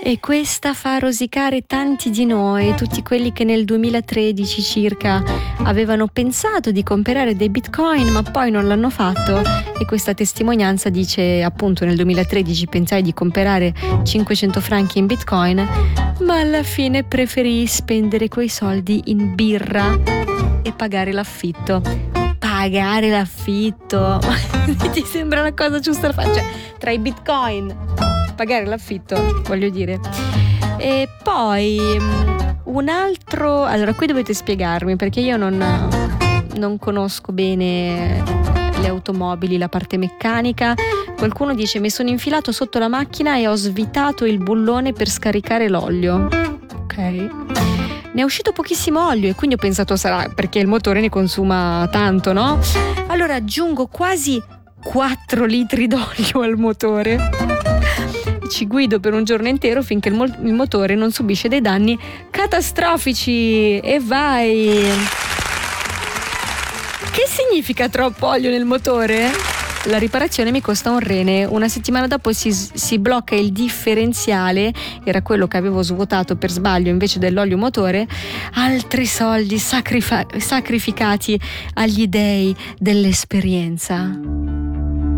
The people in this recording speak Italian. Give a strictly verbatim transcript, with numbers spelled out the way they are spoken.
E questa fa rosicare tanti di noi, tutti quelli che nel duemilatredici circa avevano pensato di comprare dei bitcoin ma poi non l'hanno fatto, e questa testimonianza dice appunto nel duemilatredici pensai di comprare cinquecento franchi in bitcoin, ma alla fine preferii spendere quei soldi in birra e pagare l'affitto. Pagare l'affitto ti sembra la cosa giusta da fare? Cioè, tra i bitcoin, pagare l'affitto, voglio dire. E poi un altro, allora qui dovete spiegarmi perché io non, non conosco bene le automobili, la parte meccanica. Qualcuno dice: mi sono infilato sotto la macchina e ho svitato il bullone per scaricare l'olio. Ok, ne è uscito pochissimo olio e quindi ho pensato sarà perché il motore ne consuma tanto, no? Allora aggiungo quasi quattro litri d'olio al motore, ci guido per un giorno intero finché il, mo- il motore non subisce dei danni catastrofici e vai. Che significa troppo olio nel motore? La riparazione mi costa un rene, una settimana dopo si, si blocca il differenziale, era quello che avevo svuotato per sbaglio invece dell'olio motore, altri soldi sacrifa- sacrificati agli dei dell'esperienza.